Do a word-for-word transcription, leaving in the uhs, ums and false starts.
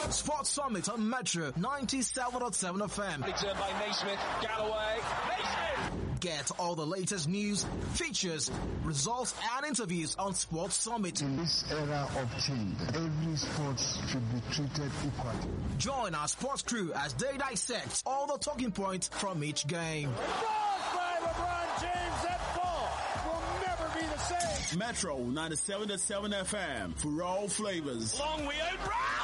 Sports Summit on Metro ninety-seven point seven F M. Returned by Naismith, Galloway, Naismith! Get all the latest news, features, results and interviews on Sports Summit. In this era of change, every sport should be treated equally. Join our sports crew as they dissect all the talking points from each game. by LeBron James at four will never be the same. Metro ninety-seven point seven F M for all flavors. Long we out,